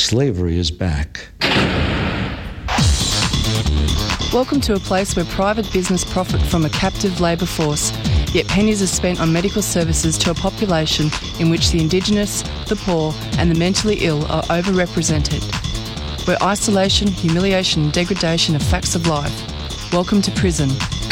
Slavery is back. Welcome to a place where private business profit from a captive labour force, yet pennies are spent on medical services to a population in which the Indigenous, the poor and the mentally ill are overrepresented. Where isolation, humiliation and degradation are facts of life. Welcome to prison.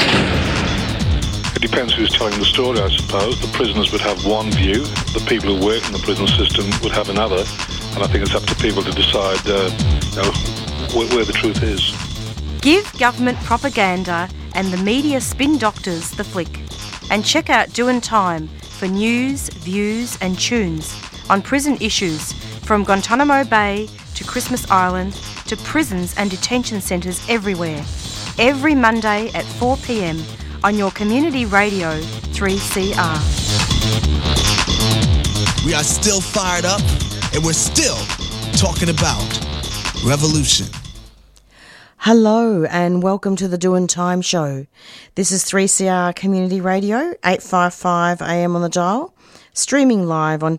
It depends who's telling the story, I suppose. The prisoners would have one view, the people who work in the prison system would have another, and I think it's up to people to decide where the truth is. Give government propaganda and the media spin doctors the flick. And check out Doin' Time for news, views and tunes on prison issues from Guantanamo Bay to Christmas Island to prisons and detention centres everywhere. Every Monday at 4 p.m. on your community radio 3CR. We are still fired up and we're still talking about revolution. Hello and welcome to the Doin' Time show. This is 3CR Community Radio, 855 AM on the dial, streaming live on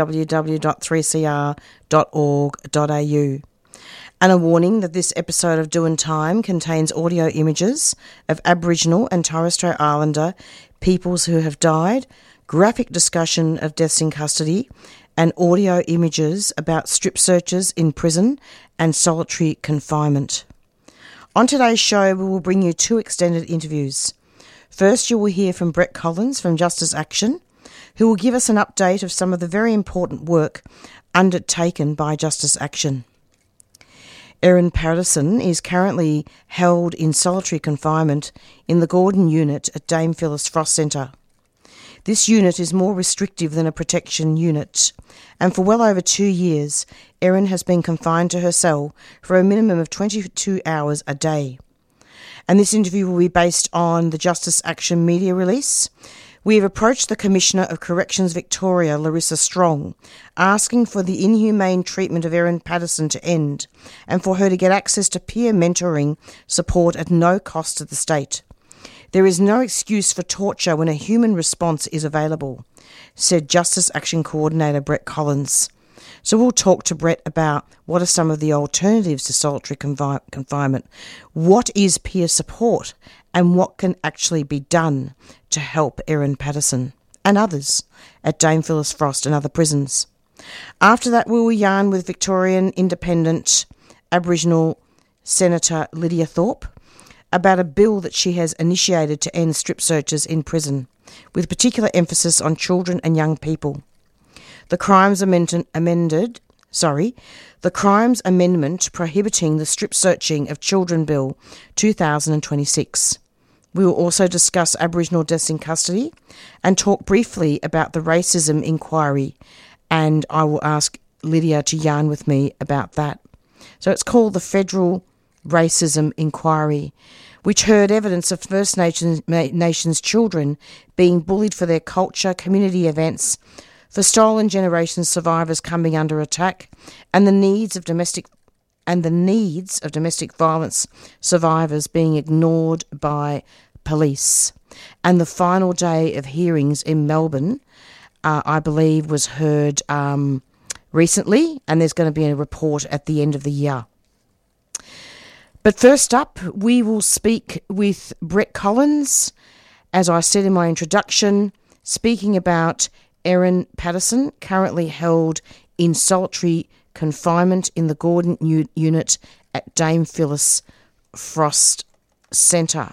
www.3cr.org.au. And a warning that this episode of Doin' Time contains audio images of Aboriginal and Torres Strait Islander peoples who have died, graphic discussion of deaths in custody, and audio images about strip searches in prison and solitary confinement. On today's show, we will bring you two extended interviews. First, you will hear from Brett Collins from Justice Action, who will give us an update of some of the very important work undertaken by Justice Action. Erin Paterson is currently held in solitary confinement in the Gordon unit at Dame Phyllis Frost Centre. This unit is more restrictive than a protection unit, and for well over 2 years, Erin has been confined to her cell for a minimum of 22 hours a day. And this interview will be based on the Justice Action media release. We have approached the Commissioner of Corrections Victoria, Larissa Strong, asking for the inhumane treatment of Erin Paterson to end and for her to get access to peer mentoring support at no cost to the state. There is no excuse for torture when a human response is available, said Justice Action Coordinator Brett Collins. So we'll talk to Brett about what are some of the alternatives to solitary confinement, what is peer support, and what can actually be done to help Erin Paterson and others at Dame Phyllis Frost and other prisons. After that, we will yarn with Victorian Independent Aboriginal Senator Lydia Thorpe about a bill that she has initiated to end strip searches in prison, with particular emphasis on children and young people. The Crimes Amendment prohibiting the strip searching of children Bill 2026. We will also discuss Aboriginal deaths in custody and talk briefly about the racism inquiry, and I will ask Lydia to yarn with me about that. So it's called the Federal Racism Inquiry, which heard evidence of First Nations children being bullied for their culture, community events, for stolen generation survivors coming under attack, and the needs of domestic violence survivors being ignored by police. And the final day of hearings in Melbourne, I believe, was heard recently, and there's going to be a report at the end of the year. But first up, we will speak with Brett Collins, as I said in my introduction, speaking about Erin Paterson, currently held in solitary confinement in the Gordon unit at Dame Phyllis Frost Centre.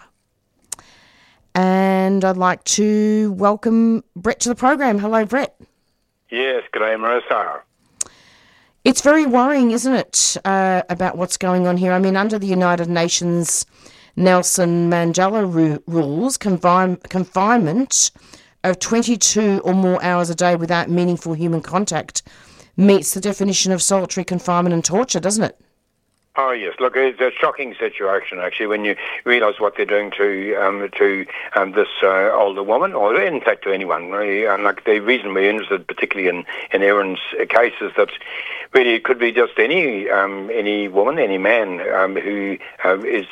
And I'd like to welcome Brett to the program. Hello, Brett. Yes, good day, Marissa. It's very worrying, isn't it, about what's going on here? I mean, under the United Nations Nelson Mandela rules, confinement of 22 or more hours a day without meaningful human contact meets the definition of solitary confinement and torture, doesn't it? Oh yes, look, it's a shocking situation actually when you realise what they're doing to this older woman, or in fact to anyone really. And like the reason we're interested, particularly in Erin's case, is that Really, it could be just any woman, any man who is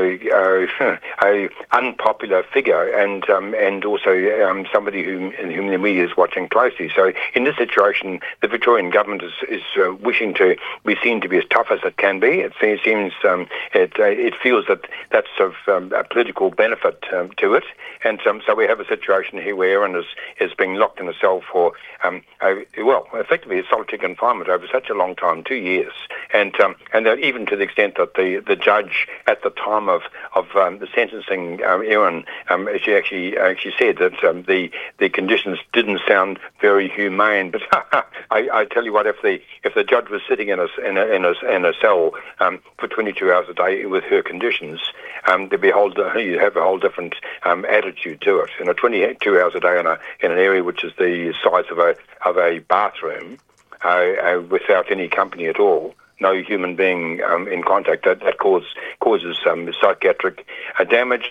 a unpopular figure, and also somebody whom the media is watching closely. So in this situation, the Victorian government is wishing to be seen to be as tough as it can be. It seems it feels that that's of a political benefit to it, and so we have a situation here where Erin is being locked in a cell for effectively a solitary confinement over such a long time, 2 years, and that even to the extent that the judge at the time of the sentencing, Erin, she actually said that the conditions didn't sound very humane. But I tell you what, if the judge was sitting in a cell for 22 hours a day with her conditions, you'd have a whole different attitude to it. 22 hours a day in an area which is the size of a bathroom, without any company at all, no human being in contact, that causes psychiatric damage.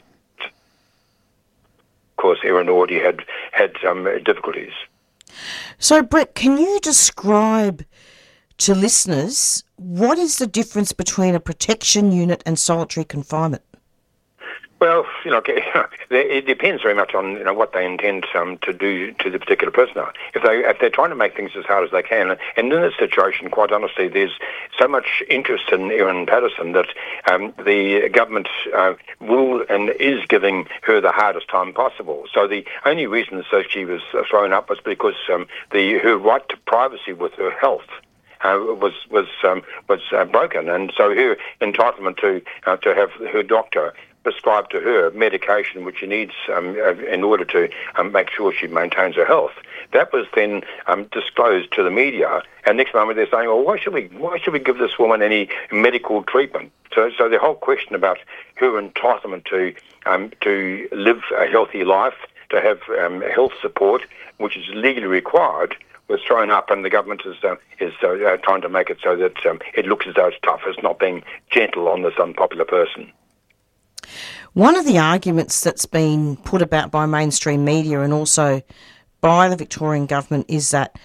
Of course, Erin already had difficulties. So, Brett, can you describe to listeners what is the difference between a protection unit and solitary confinement? Well, it depends very much on what they intend to do to the particular prisoner. If they're trying to make things as hard as they can, and in this situation, quite honestly, there's so much interest in Erin Patterson that the government will and is giving her the hardest time possible. So the only reason that she was thrown up was because her right to privacy with her health was broken, and so her entitlement to have her doctor prescribed to her medication which she needs in order to make sure she maintains her health. That was then disclosed to the media, and next moment they're saying, well, why should we give this woman any medical treatment? So the whole question about her entitlement to live a healthy life, to have health support, which is legally required, was thrown up, and the government is trying to make it so that it looks as though it's tough. It's not being gentle on this unpopular person. One of the arguments that's been put about by mainstream media and also by the Victorian government is that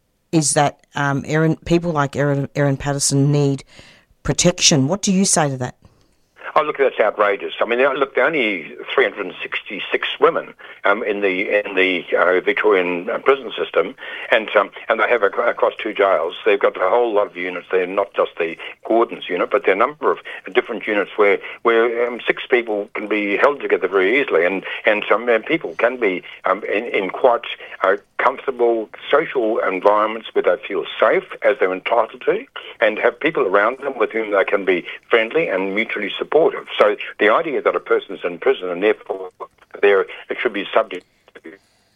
people like Erin Patterson need protection. What do you say to that? Oh, look, that's outrageous. I mean, look, there are only 366 women in the Victorian prison system, and they have across two jails. They've got a whole lot of units. They're not just the Gordon's unit, but there are a number of different units where 6 people can be held together very easily, and some people can be in quite comfortable social environments where they feel safe, as they're entitled to, and have people around them with whom they can be friendly and mutually supportive. So the idea that a person's in prison and therefore it should be subject to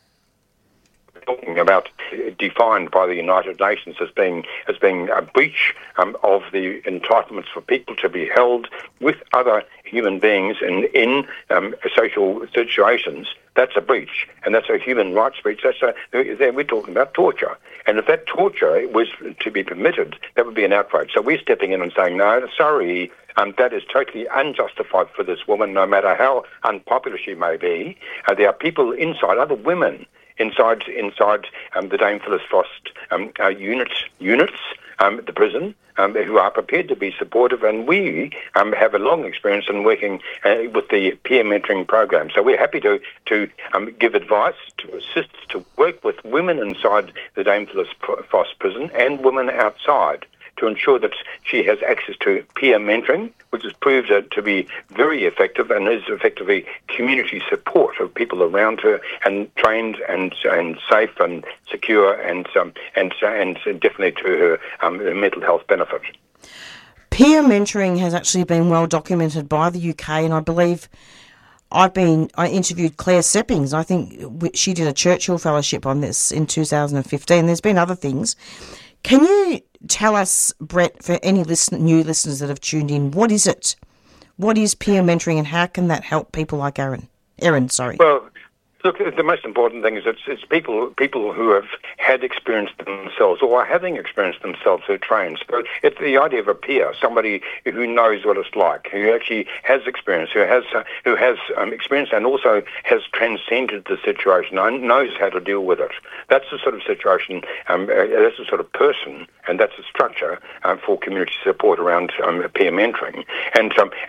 talking about defined by the United Nations as being a breach of the entitlements for people to be held with other human beings in social situations, that's a breach, and that's a human rights breach. We're talking about torture. And if that torture was to be permitted, that would be an outrage. So we're stepping in and saying, no, sorry, that is totally unjustified for this woman, no matter how unpopular she may be. There are people inside, other women inside the Dame Phyllis Frost units, the prison, who are prepared to be supportive, and we have a long experience in working with the peer mentoring program. So we're happy to give advice, to assist, to work with women inside the Dame Phyllis Frost prison and women outside, to ensure that she has access to peer mentoring, which has proved to be very effective and is effectively community support of people around her, and trained and safe and secure and definitely to her mental health benefit. Peer mentoring has actually been well documented by the UK, and I believe I interviewed Claire Seppings. I think she did a Churchill Fellowship on this in 2015. There's been other things. Can you tell us, Brett, for any new listeners that have tuned in, what is it? What is peer mentoring, and how can that help people like Erin? Sorry. Well, Look, the most important thing is it's people who have had experience themselves or are having experienced themselves who are trained. So it's the idea of a peer, somebody who knows what it's like, who actually has experience, who has experience and also has transcended the situation and knows how to deal with it. That's the sort of situation, that's the sort of person, and that's the structure for community support around peer mentoring. And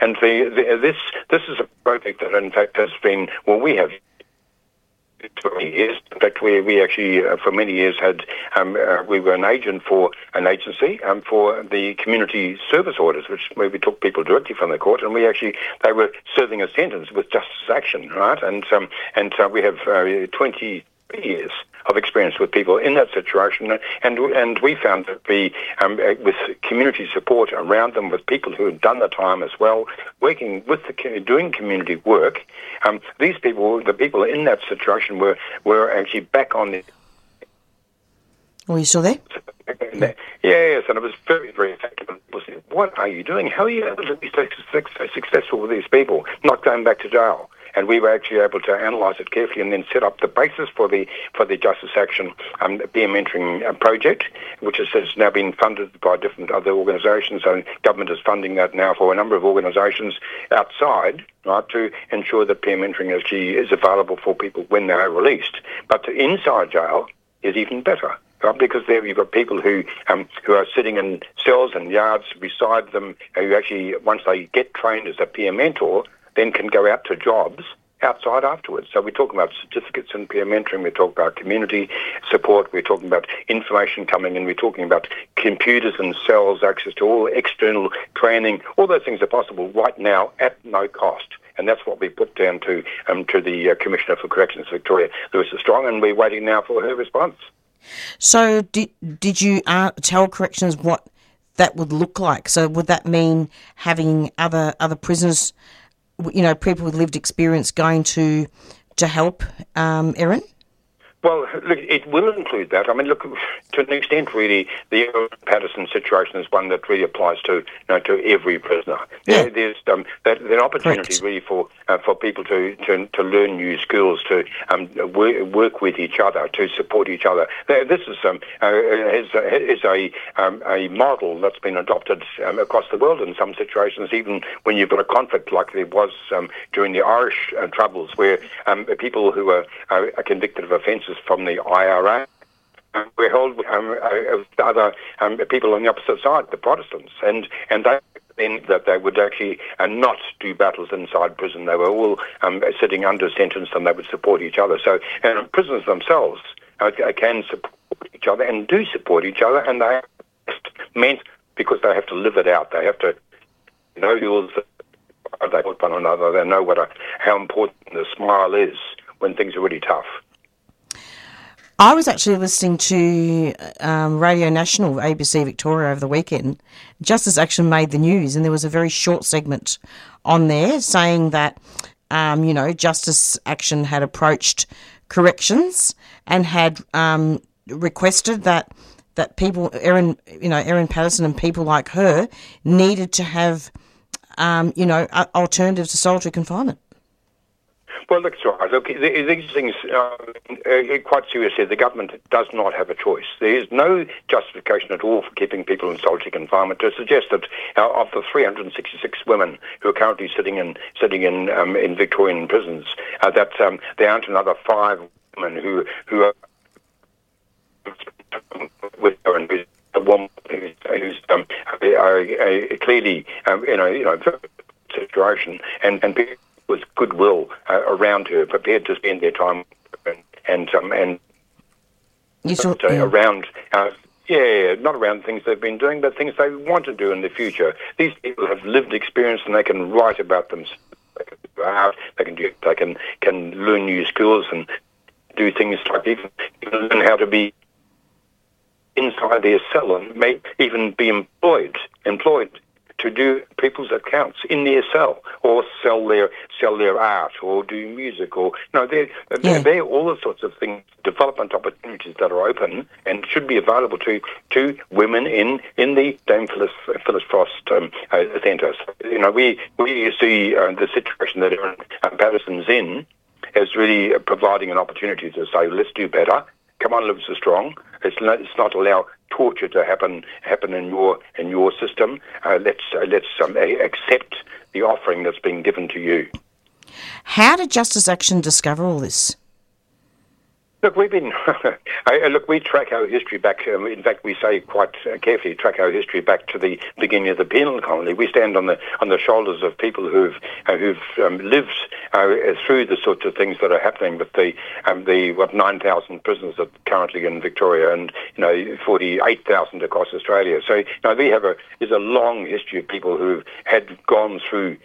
this is a project that in fact has been, well, we have for many years. In fact, we actually for many years had we were an agency for the community service orders, where we took people directly from the court, and they were serving a sentence with justice action, right? And we have 20 years of experience with people in that situation, and we found that with community support around them, with people who had done the time as well, working with doing community work, these people, the people in that situation, were actually back on the. Are you still there? Yes, and it was very, very effective. People said, "What are you doing? How are you able to be so successful with these people, not going back to jail?" And we were actually able to analyse it carefully and then set up the basis for the Justice Action peer mentoring project, which has now been funded by different other organisations. So government is funding that now for a number of organisations outside, right, to ensure that peer mentoring actually is available for people when they are released. But inside jail is even better. Because there you've got people who are sitting in cells and yards beside them, who actually, once they get trained as a peer mentor, then can go out to jobs outside afterwards. So we're talking about certificates in peer mentoring, we're talking about community support, we're talking about information coming in, we're talking about computers and cells, access to all external training. All those things are possible right now at no cost. And that's what we put down to the Commissioner for Corrections, Victoria, Lewis Strong, and we're waiting now for her response. So did you tell Corrections what that would look like? So would that mean having other prisoners, people with lived experience going to help, Erin? Well, look, it will include that. I mean, look, to an extent, really, the Erin Patterson situation is one that really applies to every prisoner. Yeah. There's an opportunity Correct. really for people to learn new skills, to work with each other, to support each other. This is a model that's been adopted across the world in some situations, even when you've got a conflict like there was during the Irish Troubles, where people who are convicted of offences from the IRA were held with other people on the opposite side, the Protestants, and they then that they would actually not do battles inside prison. They were all sitting under sentence, and they would support each other. So prisoners themselves can support each other and do support each other, and they are meant because they have to live it out. They have to know rules that they put one another. They know how important the smile is when things are really tough. I was actually listening to Radio National, ABC Victoria, over the weekend. Justice Action made the news, and there was a very short segment on there saying that, Justice Action had approached Corrections and had requested that people, Erin Patterson and people like her, needed to have, alternatives to solitary confinement. Well, that's right. Look, these things, quite seriously, the government does not have a choice. There is no justification at all for keeping people in solitary confinement. To suggest that of the 366 women who are currently sitting in Victorian prisons, that there aren't another 5 women who are with her and who's a woman who's clearly situation and people with goodwill around her, prepared to spend their time around, not around things they've been doing, but things they want to do in the future. These people have lived experience, and they can write about themselves. They can do art. They can learn new skills and do things like even learn how to be inside their cell and may even be employed to do people's accounts in their cell, or sell their art, or do music, or they're all the sorts of things, development opportunities that are open and should be available to women in the Dame Phyllis Frost Centre. We see the situation that Erin Patterson's in as really providing an opportunity to say, let's do better. Come on, Lives Are Strong. Let's not allow torture to happen in your system. Let's accept the offering that's being given to you. How did Justice Action discover all this? Look, we track our history back. In fact, we say quite carefully, track our history back to the beginning of the penal colony. We stand on the shoulders of people who've lived through the sorts of things that are happening with the 9,000 prisoners that currently in Victoria, and 48,000 across Australia. So there's a long history of people who had gone through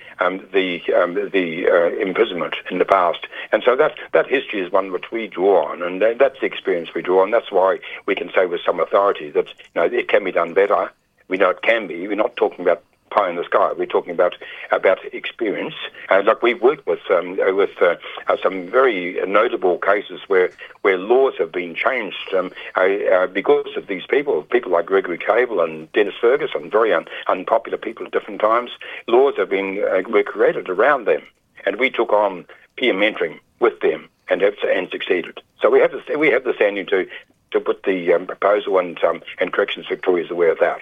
the imprisonment in the past, and so that history is one which we draw on. And that's the experience we draw on. That's why we can say with some authority that it can be done better. We know it can be. We're not talking about pie in the sky. We're talking about experience. Like we've worked with some very notable cases where laws have been changed because of these people like Gregory Cable and Dennis Ferguson, very unpopular people at different times. Laws were created around them, and we took on peer mentoring with them and succeeded. So we have the standing to put the proposal, and Corrections Victoria is aware of that.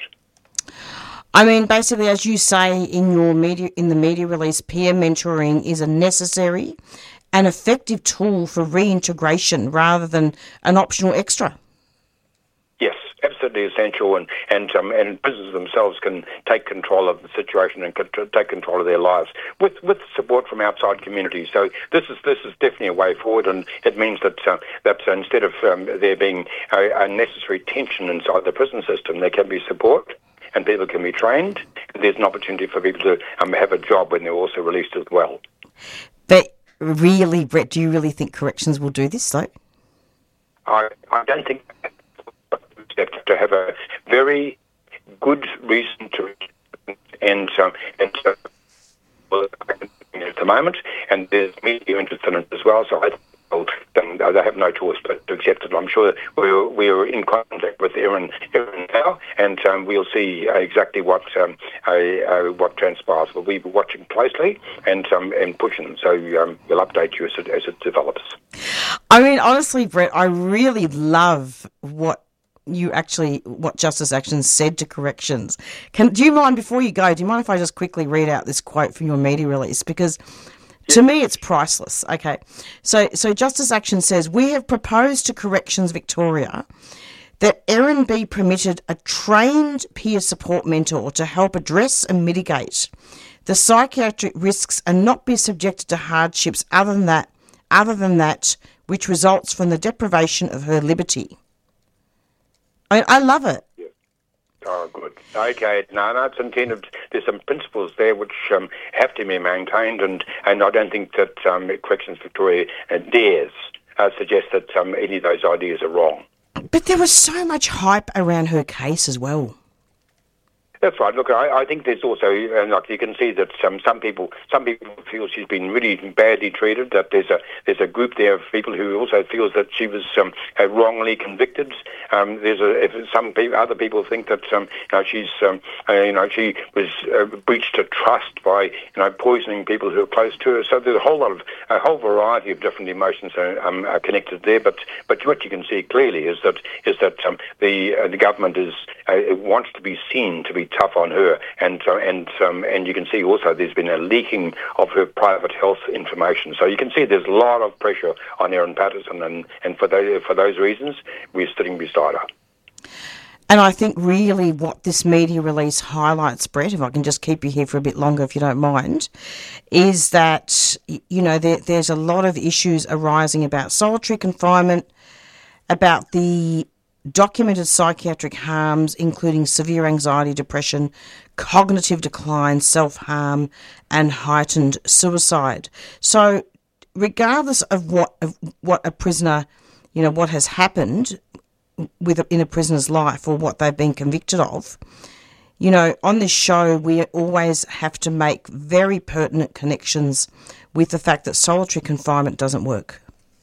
I mean, basically, as you say in the media release, peer mentoring is a necessary and effective tool for reintegration rather than an optional extra. Yes, absolutely essential, and prisoners themselves can take control of the situation and take control of their lives with support from outside communities. So this is definitely a way forward, and it means that instead of there being unnecessary tension inside the prison system, there can be support, and people can be trained, and there's an opportunity for people to have a job when they're also released as well. But really, Brett, do you really think corrections will do this, though? I don't think. To have a very good reason to, and at the moment, and there's media interest in it as well. So they have no choice but to accept it. I'm sure we're in contact with Erin now, and we'll see exactly what transpires. We'll be watching closely and pushing. So we'll update you as it develops. I mean, honestly, Brett, I really love what Justice Action said to Corrections. Do you mind, before you go, if I just quickly read out this quote from your media release? Because to me it's priceless. Okay. So Justice Action says, "We have proposed to Corrections Victoria that Erin be permitted a trained peer support mentor to help address and mitigate the psychiatric risks and not be subjected to hardships other than that which results from the deprivation of her liberty." I love it. Yeah. Oh, good. Okay. No, it's intended. There's some principles there which have to be maintained, and I don't think that Corrections Victoria dares suggest that any of those ideas are wrong. But there was so much hype around her case as well. That's right. Look, I think there's also, like you can see that some people feel she's been really badly treated. That there's a group there of people who also feels that she was wrongly convicted. Other people think that she was breached a trust by poisoning people who are close to her. So there's a whole variety of different emotions are connected there. But what you can see clearly is that the government wants to be seen to be tough on her, and you can see also there's been a leaking of her private health information. So you can see there's a lot of pressure on Erin Patterson, and for those reasons, we're sitting beside her. And I think really what this media release highlights, Brett, if I can just keep you here for a bit longer if you don't mind, is that there's a lot of issues arising about solitary confinement, about the documented psychiatric harms, including severe anxiety, depression, cognitive decline, self-harm, and heightened suicide. So regardless of what a prisoner, what has happened in a prisoner's life or what they've been convicted of, on this show we always have to make very pertinent connections with the fact that solitary confinement doesn't work.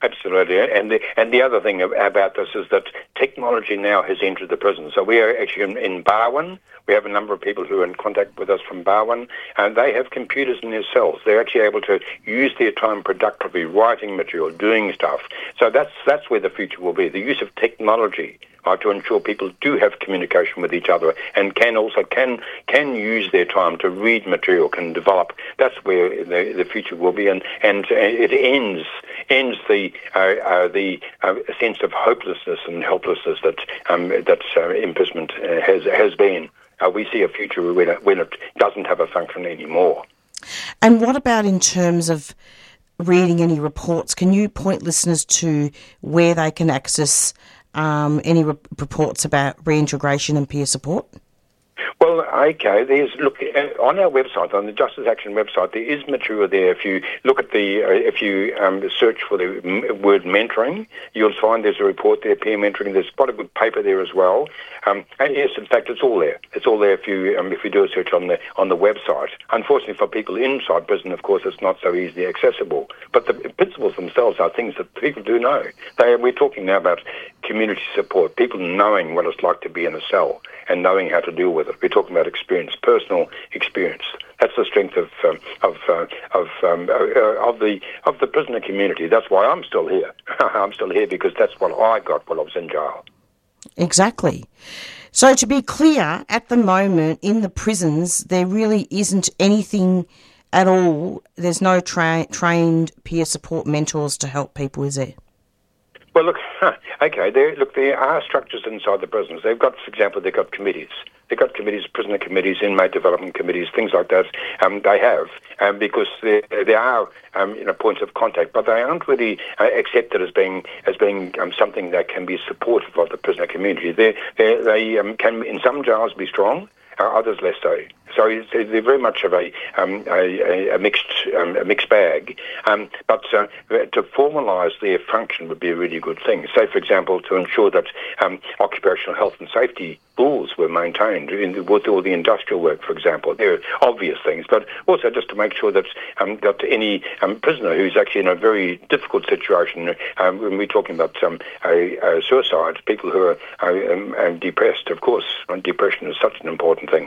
Absolutely, and the other thing about this is that technology now has entered the prison. So we are actually in Barwon. We have a number of people who are in contact with us from Barwon, and they have computers in their cells. They're actually able to use their time productively, writing material, doing stuff. So that's where the future will be. The use of technology to ensure people do have communication with each other and can use their time to read material, can develop. That's where the future will be, and it ends the sense of hopelessness and helplessness that imprisonment has been. We see a future when it doesn't have a function anymore. And what about in terms of reading any reports? Can you point listeners to where they can access any reports about reintegration and peer support? Well, okay. On our website, on the Justice Action website, there is material there. If you look at if you search for the word mentoring, you'll find there's a report there, peer mentoring. There's quite a good paper there as well. And yes, in fact, it's all there. It's all there if you do a search on the website. Unfortunately, for people inside prison, of course, it's not so easily accessible. But the principles themselves are things that people do know. We're talking now about community support, people knowing what it's like to be in a cell and knowing how to deal with it. We're talking about experience, personal experience. That's the strength of the prisoner community. That's why I'm still here. I'm still here because that's what I got while I was in jail. Exactly. So to be clear, at the moment in the prisons, there really isn't anything at all. There's no trained peer support mentors to help people, is there? Well, look, okay, there are structures inside the prisons. They've got, for example, they've got committees. They've got committees, prisoner committees, inmate development committees, things like that. They have, because there are points of contact, but they aren't really accepted as being something that can be supportive of the prisoner community. They can, in some jails, be strong, others less so. So they're very much of a mixed bag. But to formalise their function would be a really good thing. Say, for example, to ensure that occupational health and safety rules were maintained with all the industrial work, for example. They're obvious things, but also just to make sure that any prisoner who's actually in a very difficult situation, when we're talking about suicide, people who are depressed, of course, depression is such an important thing.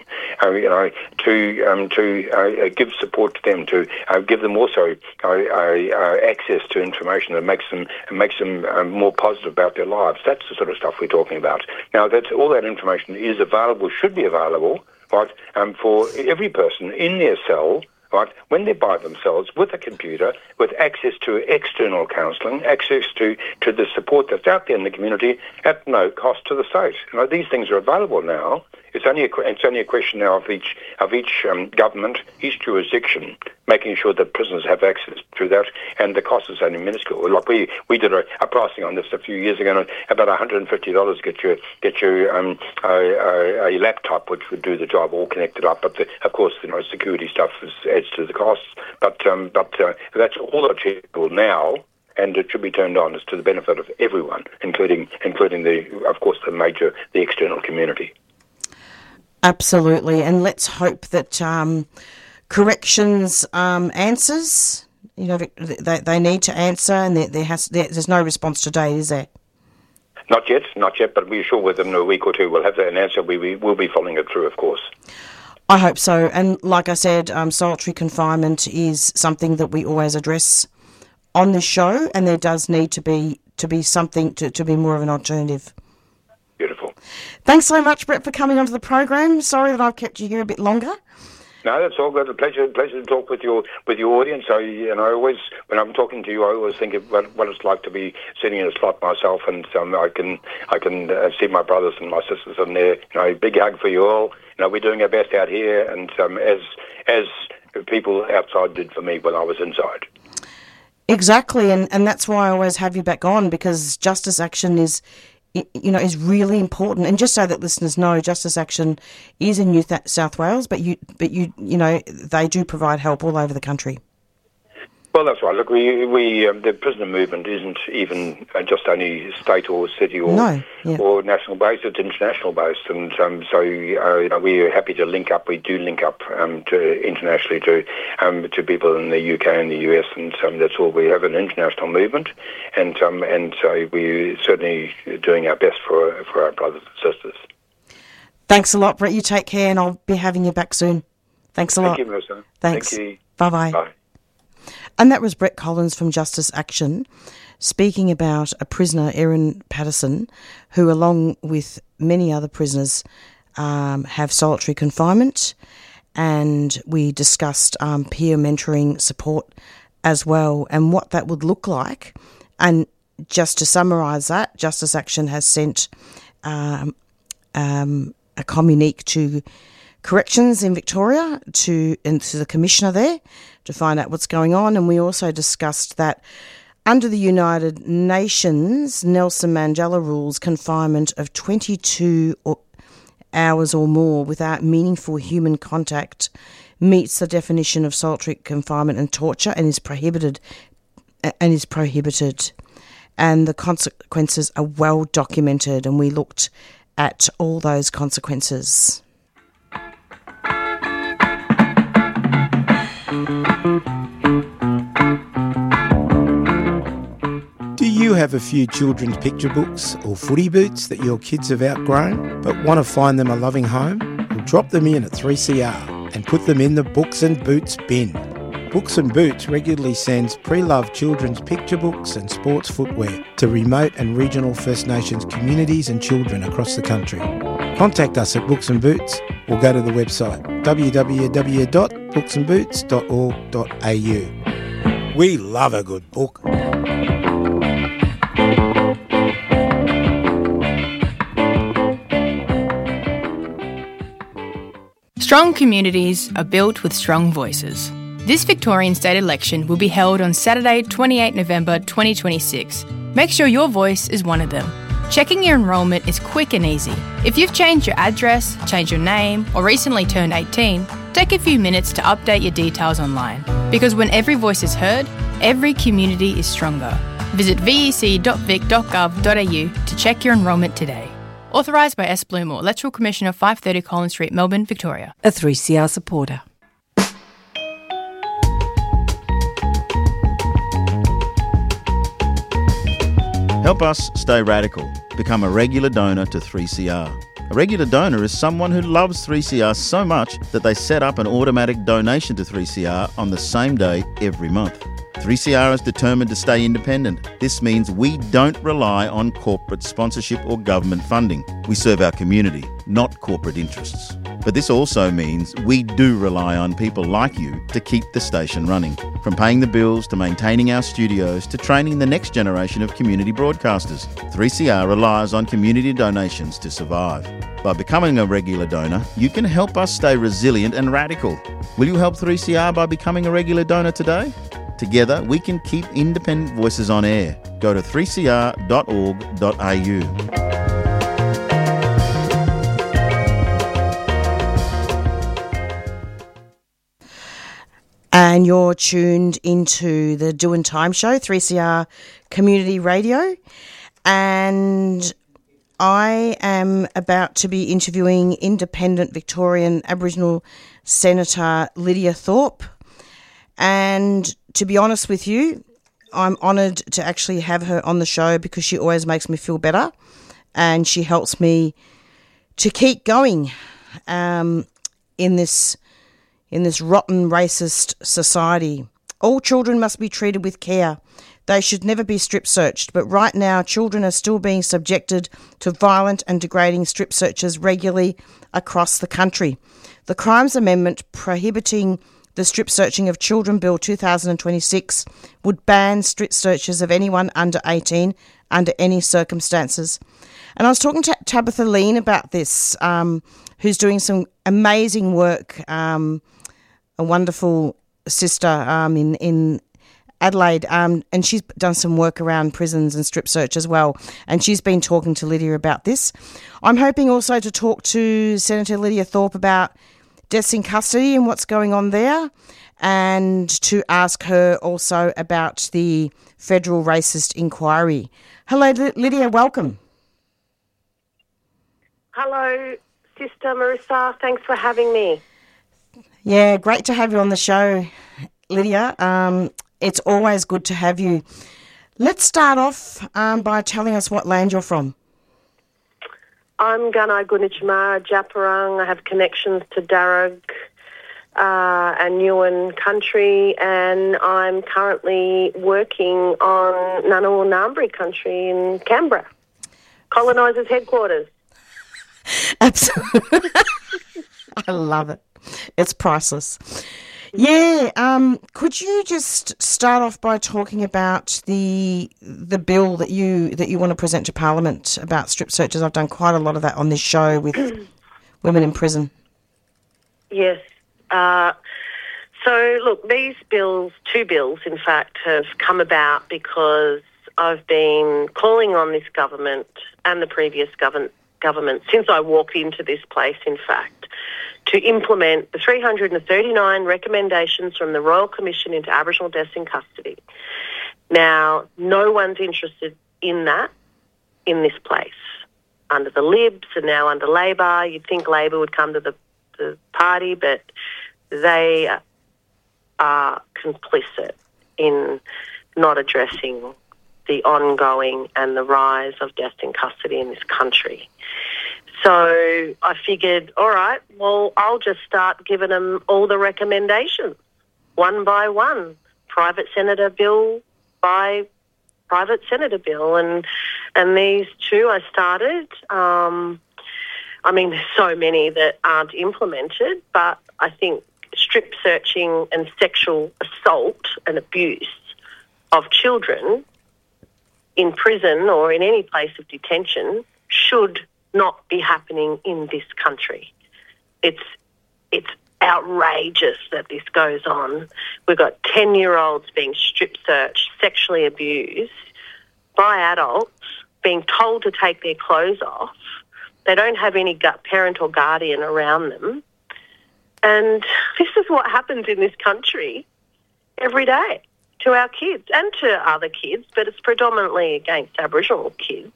To give support to them, to give them also access to information that makes them more positive about their lives. That's the sort of stuff we're talking about. Now, all that information is available, should be available, right, for every person in their cell, right, when they're by themselves, with a computer, with access to external counselling, access to the support that's out there in the community at no cost to the state. These things are available now. It's only a question now of each government, each jurisdiction, making sure that prisoners have access to that, and the cost is only minuscule. Like we did a pricing on this a few years ago, and about $150 get you a laptop which would do the job all connected up. But of course, security stuff adds to the costs. But that's all achievable now. And it should be turned on. It's to the benefit of everyone, including the external community. Absolutely, and let's hope that corrections answers. They need to answer, and there's no response today, is there? Not yet, but we're sure within a week or two we'll have an answer. We will be following it through, of course. I hope so, and like I said, solitary confinement is something that we always address on this show, and there does need to be something to be more of an alternative. Beautiful. Thanks so much, Brett, for coming onto the program. Sorry that I've kept you here a bit longer. No, that's all good. A pleasure to talk with your audience. I always, when I'm talking to you, I always think of what it's like to be sitting in a slot myself, and I can see my brothers and my sisters in there. Big hug for you all. We're doing our best out here, and as people outside did for me when I was inside. Exactly, and that's why I always have you back on, because Justice Action is really important. And just so that listeners know, Justice Action is in New South Wales, but they do provide help all over the country. Well, that's right. Look, the prisoner movement isn't even just only state or city or national based. It's international based, and so we're happy to link up. We do link up internationally to people in the UK and the US, and that's all. We have an international movement, and so we're certainly doing our best for our brothers and sisters. Thanks a lot, Brett. You take care, and I'll be having you back soon. Thanks a lot. Thank you, Melissa. Thanks. Thank you. Bye-bye. Bye. And that was Brett Collins from Justice Action speaking about a prisoner, Erin Patterson, who, along with many other prisoners, have solitary confinement. And we discussed peer mentoring support as well and what that would look like. And just to summarise that, Justice Action has sent a communique to Corrections in Victoria to the Commissioner there to find out what's going on. And we also discussed that under the United Nations Nelson Mandela rules, confinement of 22 hours or more without meaningful human contact meets the definition of solitary confinement and torture and is prohibited. And the consequences are well documented, and we looked at all those consequences. Do you have a few children's picture books or footy boots that your kids have outgrown but want to find them a loving home? Well, drop them in at 3CR and put them in the Books and Boots bin. Books and Boots regularly sends pre-loved children's picture books and sports footwear to remote and regional First Nations communities and children across the country. Contact us at Books and Boots or go to the website www.booksandboots.org.au. We love a good book. Strong communities are built with strong voices. This Victorian state election will be held on Saturday, 28 November 2026. Make sure your voice is one of them. Checking your enrolment is quick and easy. If you've changed your address, changed your name, or recently turned 18, take a few minutes to update your details online. Because when every voice is heard, every community is stronger. Visit vec.vic.gov.au to check your enrolment today. Authorised by S. Blumore, Electoral Commissioner, 530 Collins Street, Melbourne, Victoria. A 3CR supporter. Help us stay radical. Become a regular donor to 3CR. A regular donor is someone who loves 3CR so much that they set up an automatic donation to 3CR on the same day every month. 3CR is determined to stay independent. This means we don't rely on corporate sponsorship or government funding. We serve our community, not corporate interests. But this also means we do rely on people like you to keep the station running. From paying the bills to maintaining our studios to training the next generation of community broadcasters, 3CR relies on community donations to survive. By becoming a regular donor, you can help us stay resilient and radical. Will you help 3CR by becoming a regular donor today? Together, we can keep independent voices on air. Go to 3cr.org.au. And you're tuned into the Doing Time show, 3CR Community Radio. And I am about to be interviewing independent Victorian Aboriginal Senator Lydia Thorpe. And to be honest with you, I'm honoured to actually have her on the show because she always makes me feel better and she helps me to keep going in this rotten racist society. All children must be treated with care. They should never be strip searched, but right now children are still being subjected to violent and degrading strip searches regularly across the country. The Crimes Amendment prohibiting the Strip Searching of Children Bill 2026 would ban strip searches of anyone under 18 under any circumstances. And I was talking to Tabitha Lean about this, who's doing some amazing work, a wonderful sister in Adelaide, and she's done some work around prisons and strip search as well, and she's been talking to Lydia about this. I'm hoping also to talk to Senator Lydia Thorpe about Deaths in Custody and what's going on there, and to ask her also about the federal racist inquiry. Hello, Lydia, welcome. Hello, Sister Marissa. Thanks for having me. Yeah, great to have you on the show, Lydia. It's always good to have you. Let's start off by telling us what land you're from. I'm Gunai Gunditjmara, Djaparang. I have connections to Darug and Newen country, and I'm currently working on Ngunnawal Ngambri country in Canberra, colonisers' headquarters. Absolutely. I love it. It's priceless. Yeah, could you just start off by talking about the bill that you want to present to Parliament about strip searches? I've done quite a lot of that on this show with women in prison. Yes. So, look, these bills, two bills, in fact, have come about because I've been calling on this government and the previous government since I walked into this place, in fact, to implement the 339 recommendations from the Royal Commission into Aboriginal Deaths in Custody. Now, no one's interested in that in this place. Under the Libs and now under Labor, you'd think Labor would come to the party, but they are complicit in not addressing the ongoing and the rise of deaths in custody in this country. So I figured, all right, well, I'll just start giving them all the recommendations, one by one, private senator bill by private senator bill. And these two I started. I mean, there's so many that aren't implemented, but I think strip searching and sexual assault and abuse of children in prison or in any place of detention should not be happening in this country. It's outrageous that this goes on. We've got 10-year-olds being strip searched, sexually abused by adults, being told to take their clothes off. They don't have any parent or guardian around them. And this is what happens in this country every day to our kids and to other kids, but it's predominantly against Aboriginal kids.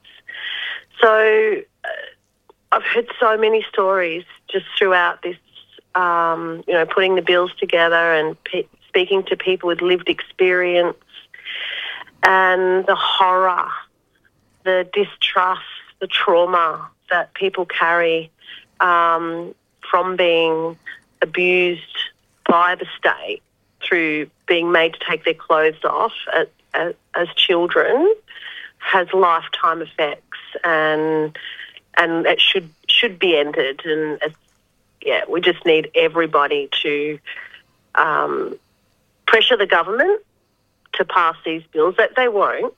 So I've heard so many stories just throughout this, putting the bills together and speaking to people with lived experience, and the horror, the distrust, the trauma that people carry from being abused by the state through being made to take their clothes off as children has lifetime effects, and it should be ended. And we just need everybody to pressure the government to pass these bills. That they won't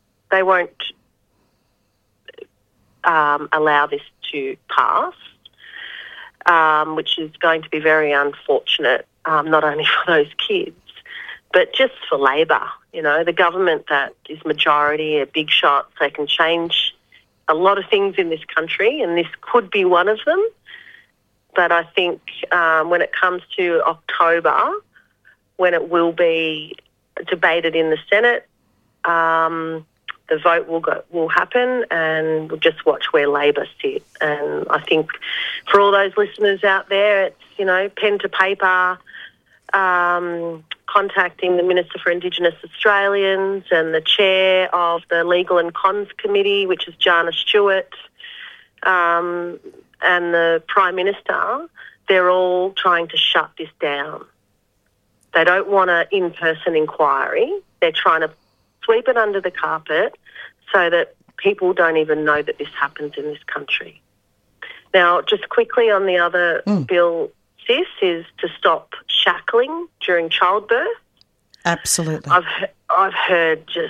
allow this to pass, which is going to be very unfortunate, not only for those kids, but just for Labor. You know, the government that is majority are big shots. They can change a lot of things in this country, and this could be one of them. But I think when it comes to October, when it will be debated in the Senate, the vote will happen, and we'll just watch where Labor sit. And I think for all those listeners out there, it's, pen to paper, contacting the Minister for Indigenous Australians and the chair of the Legal and Cons Committee, which is Jana Stewart, and the Prime Minister. They're all trying to shut this down. They don't want an in-person inquiry. They're trying to sweep it under the carpet so that people don't even know that this happens in this country. Now, just quickly on the other bill, Sis, is to stop shackling during childbirth. Absolutely. I've heard just,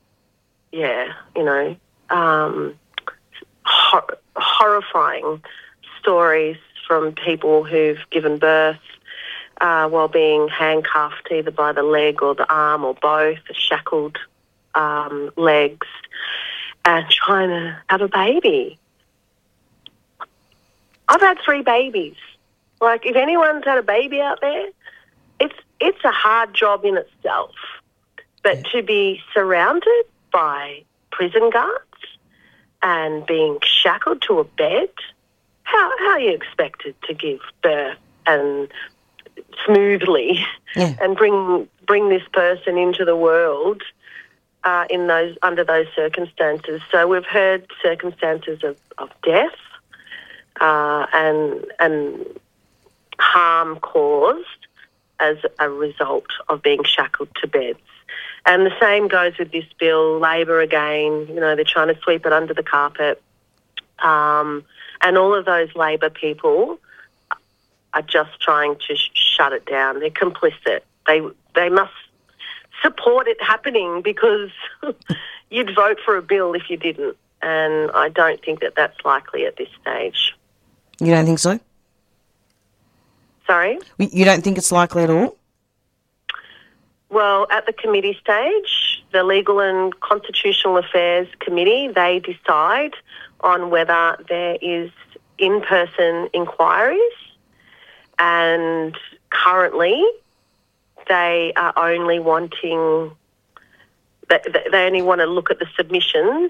horrifying stories from people who've given birth while being handcuffed either by the leg or the arm or both, shackled legs, and trying to have a baby. I've had 3 babies. Like, if anyone's had a baby out there, it's a hard job in itself. But to be surrounded by prison guards and being shackled to a bed, how are you expected to give birth and smoothly and bring this person into the world under those circumstances? So we've heard circumstances of death and harm caused as a result of being shackled to beds. And the same goes with this bill. Labor again, they're trying to sweep it under the carpet. And all of those Labor people are just trying to shut it down. They're complicit. They must support it happening, because you'd vote for a bill if you didn't. And I don't think that that's likely at this stage. You don't think so? Sorry? You don't think it's likely at all? Well, at the committee stage, the Legal and Constitutional Affairs Committee, they decide on whether there is in-person inquiries, and currently they are only wanting, they only want to look at the submissions.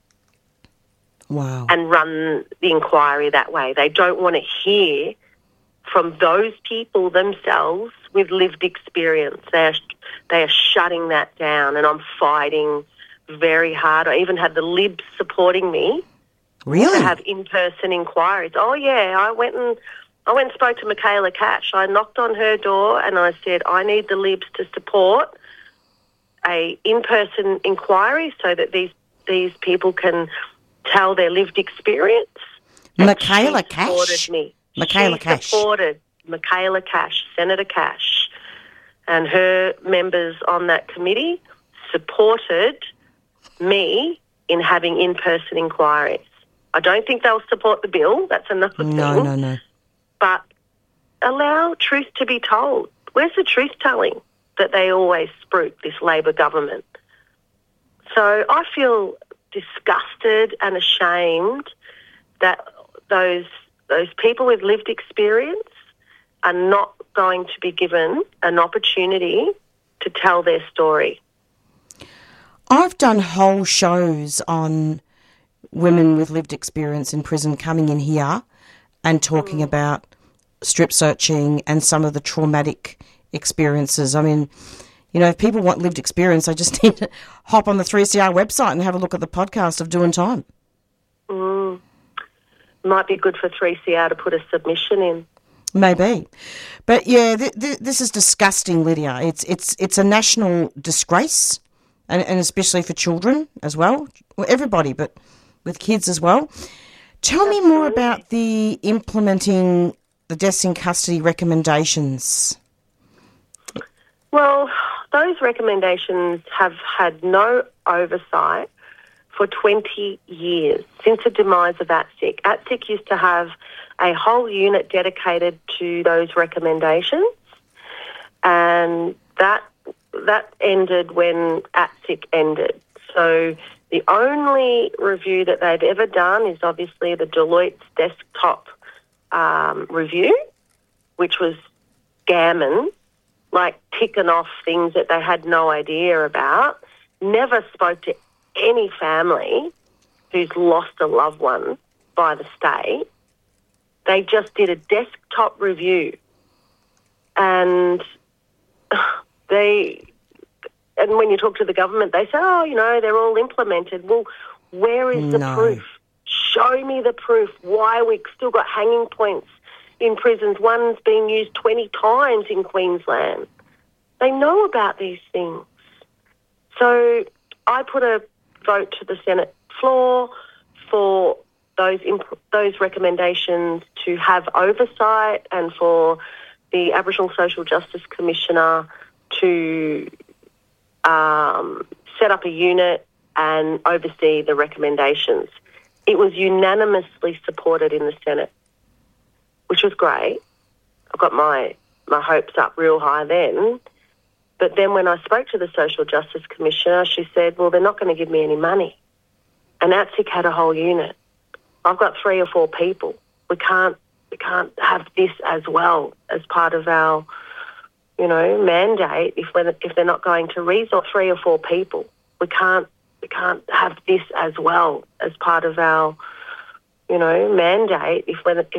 Wow. And run the inquiry that way. They don't want to hear from those people themselves with lived experience. They are shutting that down, and I'm fighting very hard. I even had the Libs supporting me. Really? To have in-person inquiries. Oh, yeah. I went and spoke to Michaela Cash. I knocked on her door and I said, I need the Libs to support a in-person inquiry so that these people can tell their lived experience. Michaela Cash? Supported me. She supported Michaela Cash, Senator Cash, and her members on that committee supported me in having in-person inquiries. I don't think they'll support the bill. That's another thing. No. But allow truth to be told. Where's the truth-telling that they always spruik, this Labor government? So I feel disgusted and ashamed that those people with lived experience are not going to be given an opportunity to tell their story. I've done whole shows on women with lived experience in prison coming in here and talking about strip searching and some of the traumatic experiences. I mean, if people want lived experience, they just need to hop on the 3CR website and have a look at the podcast of Doing Time. Might be good for 3CR to put a submission in. Maybe. But, yeah, this is disgusting, Lydia. It's a national disgrace, and especially for children as well. Well, everybody, but with kids as well. Tell me more about the implementing the deaths in custody recommendations. Well, those recommendations have had no oversight for 20 years, since the demise of ATSIC. ATSIC used to have a whole unit dedicated to those recommendations, and that ended when ATSIC ended. So the only review that they've ever done is obviously the Deloitte's desktop review, which was gammon, like ticking off things that they had no idea about. Never spoke to any family who's lost a loved one by the state. They just did a desktop review, and when you talk to the government, they say, they're all implemented. Well, where is the proof? Show me the proof. Why we've still got hanging points in prisons. One's being used 20 times in Queensland. They know about these things. So I put a vote to the Senate floor for those recommendations to have oversight, and for the Aboriginal Social Justice Commissioner to set up a unit and oversee the recommendations. It was unanimously supported in the Senate, which was great. I got my hopes up real high then. But then when I spoke to the Social Justice Commissioner, she said, well, they're not going to give me any money. And ATSIC had a whole unit. I've got 3 or 4 people. We can't have this as well as part of our, mandate. If they're not going to resource 3 or 4 people, we can't have this as well as part of our, mandate. If